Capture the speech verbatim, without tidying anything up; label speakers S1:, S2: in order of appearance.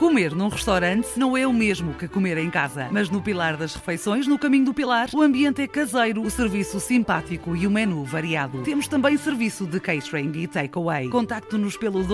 S1: Comer num restaurante não é o mesmo que comer em casa, mas no Pilar das Refeições, no Caminho do Pilar, o ambiente é caseiro, o serviço simpático e o menu variado. Temos também serviço de catering e takeaway. Contacte-nos pelo